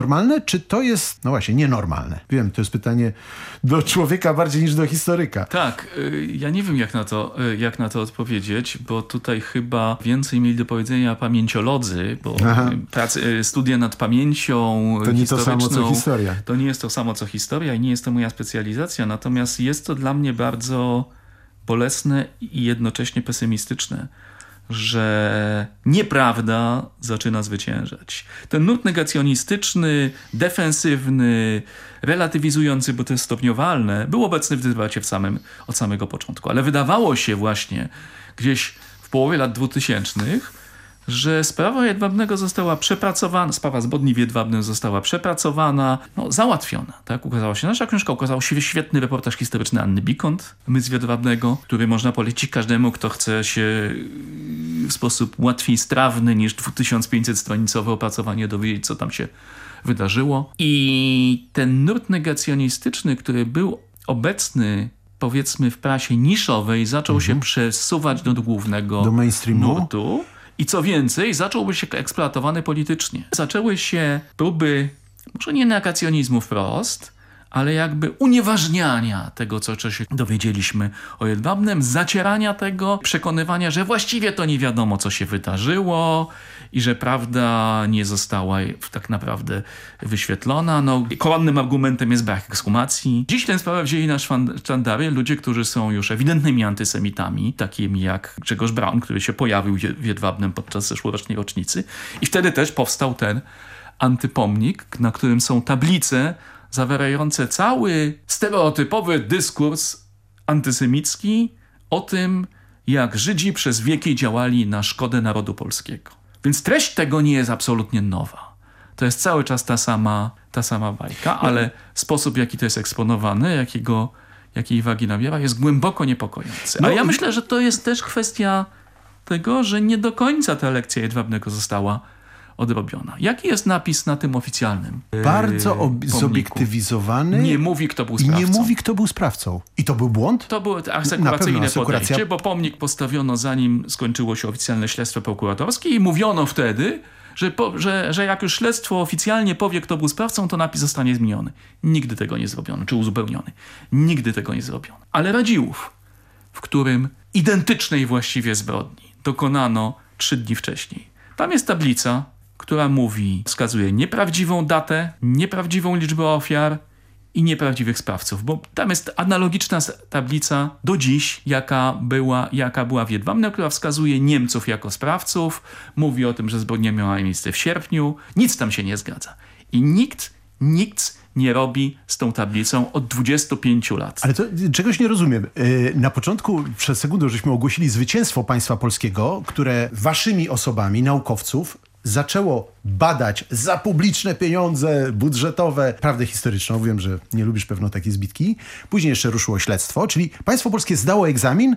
normalne, czy to jest, no właśnie, nienormalne? Wiem, to jest pytanie do człowieka bardziej niż do historyka. Tak, ja nie wiem jak na to odpowiedzieć, bo tutaj chyba więcej mieli do powiedzenia pamięciolodzy, bo studia nad pamięcią to nie historyczną, to samo co historia. To nie jest to samo co historia i nie jest to moja specjalizacja, natomiast jest to dla mnie bardzo bolesne i jednocześnie pesymistyczne, że nieprawda zaczyna zwyciężać. Ten nurt negacjonistyczny, defensywny, relatywizujący, bo to jest stopniowalne, był obecny w debacie od samego początku. Ale wydawało się właśnie gdzieś w połowie lat 2000, że sprawa Jedwabnego została przepracowana, sprawa zbrodni w Jedwabnem została przepracowana, załatwiona. Tak? Nasza książka ukazał się świetny reportaż historyczny Anny Bikont, My z Jedwabnego, który można polecić każdemu, kto chce się w sposób łatwiej strawny niż 2500-stronicowe opracowanie dowiedzieć, co tam się wydarzyło. I ten nurt negacjonistyczny, który był obecny, powiedzmy, w prasie niszowej, zaczął się przesuwać do głównego do mainstreamu nurtu. I co więcej, zaczął być eksploatowany politycznie. Zaczęły się próby, może nie negacjonizmu wprost, ale jakby unieważniania tego, co się dowiedzieliśmy o Jedwabnem, zacierania tego, przekonywania, że właściwie to nie wiadomo, co się wydarzyło i że prawda nie została tak naprawdę wyświetlona. Koronnym argumentem jest brak ekshumacji. Dziś tę sprawę wzięli na sztandary ludzie, którzy są już ewidentnymi antysemitami, takimi jak Grzegorz Braun, który się pojawił w Jedwabnem podczas zeszłorocznej rocznicy. I wtedy też powstał ten antypomnik, na którym są tablice zawierające cały stereotypowy dyskurs antysemicki o tym, jak Żydzi przez wieki działali na szkodę narodu polskiego. Więc treść tego nie jest absolutnie nowa. To jest cały czas ta sama bajka, ale sposób, w jaki to jest eksponowane, jakiej wagi nabiera, jest głęboko niepokojący. A ja myślę, że to jest też kwestia tego, że nie do końca ta lekcja Jedwabnego została odrobiona. Jaki jest napis na tym oficjalnym bardzo zobiektywizowany. Nie mówi, kto był sprawcą. I nie mówi, kto był sprawcą. I to był błąd? To było asekuracyjne podejście, bo pomnik postawiono zanim skończyło się oficjalne śledztwo prokuratorskie i mówiono wtedy, że jak już śledztwo oficjalnie powie, kto był sprawcą, to napis zostanie zmieniony. Nigdy tego nie zrobiono, czy uzupełniony. Nigdy tego nie zrobiono. Ale Radziłów, w którym identycznej właściwie zbrodni dokonano 3 dni wcześniej. Tam jest tablica, która wskazuje nieprawdziwą datę, nieprawdziwą liczbę ofiar i nieprawdziwych sprawców, bo tam jest analogiczna tablica do dziś, jaka była w Jedwabnem, która wskazuje Niemców jako sprawców, mówi o tym, że zbrodnia miała miejsce w sierpniu, nic tam się nie zgadza. I nikt nie robi z tą tablicą od 25 lat. Ale to czegoś nie rozumiem. Na początku przez sekundę żeśmy ogłosili zwycięstwo państwa polskiego, które waszymi osobami, naukowców, zaczęło badać za publiczne pieniądze budżetowe prawdę historyczną. Wiem, że nie lubisz pewno takiej zbitki. Później jeszcze ruszyło śledztwo, czyli państwo polskie zdało egzamin,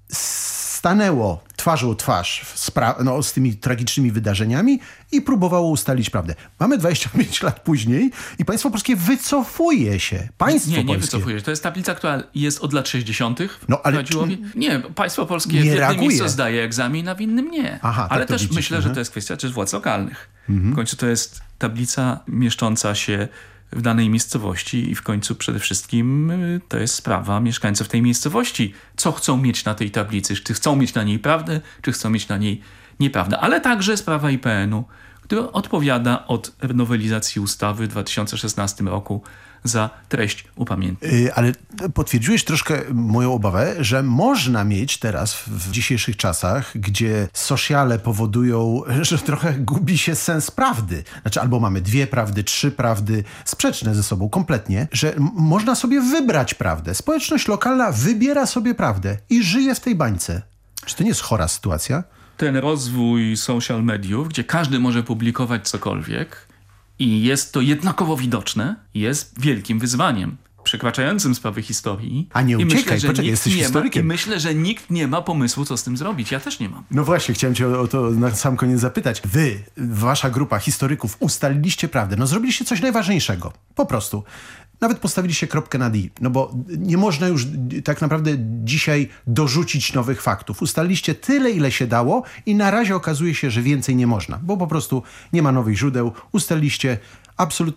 stanęło twarzą w twarz z tymi tragicznymi wydarzeniami i próbowało ustalić prawdę. Mamy 25 lat później i państwo polskie wycofuje się. Nie wycofuje się. To jest tablica, która jest od lat 60. Ale nie, państwo polskie w jednym miejscu zdaje egzamin, a w innym nie. Aha, ale tak też widzicie. Myślę, że to jest kwestia też władz lokalnych. W końcu to jest tablica mieszcząca się w danej miejscowości i w końcu przede wszystkim to jest sprawa mieszkańców tej miejscowości. Co chcą mieć na tej tablicy? Czy chcą mieć na niej prawdę, czy chcą mieć na niej nieprawdę? Ale także sprawa IPN-u, która odpowiada od nowelizacji ustawy w 2016 roku za treść upamiętnień. Ale potwierdziłeś troszkę moją obawę, że można mieć teraz w dzisiejszych czasach, gdzie sociale powodują, że trochę gubi się sens prawdy. Znaczy albo mamy 2 prawdy, 3 prawdy, sprzeczne ze sobą kompletnie, że można sobie wybrać prawdę. Społeczność lokalna wybiera sobie prawdę i żyje w tej bańce. Czy to nie jest chora sytuacja? Ten rozwój social mediów, gdzie każdy może publikować cokolwiek, i jest to jednakowo widoczne, jest wielkim wyzwaniem przekraczającym sprawy historii. A nie uciekaj, poczekaj, jesteś historykiem. I myślę, że nikt nie ma pomysłu, co z tym zrobić. Ja też nie mam. No właśnie, chciałem cię o to na sam koniec zapytać. Wy, wasza grupa historyków, ustaliliście prawdę. No zrobiliście coś najważniejszego. Po prostu. Nawet postawiliście kropkę nad i. No bo nie można już tak naprawdę dzisiaj dorzucić nowych faktów. Ustaliliście tyle, ile się dało i na razie okazuje się, że więcej nie można. Bo po prostu nie ma nowych źródeł. Ustaliliście, absolutnie